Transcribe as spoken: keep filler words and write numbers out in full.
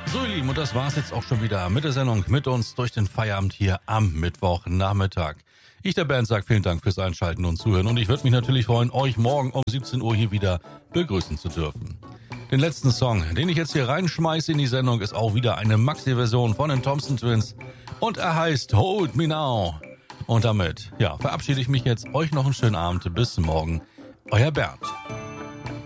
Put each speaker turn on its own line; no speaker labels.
So ihr Lieben, und das war's jetzt auch schon wieder mit der Sendung mit uns durch den Feierabend hier am Mittwochnachmittag. Ich, der Bernd, sage vielen Dank fürs Einschalten und Zuhören und ich würde mich natürlich freuen, euch morgen um siebzehn Uhr hier wieder begrüßen zu dürfen. Den letzten Song, den ich jetzt hier reinschmeiße in die Sendung, ist auch wieder eine Maxi-Version von den Thompson Twins und er heißt Hold Me Now. Und damit, ja, verabschiede ich mich jetzt. Euch noch einen schönen Abend. Bis morgen. Euer Bernd.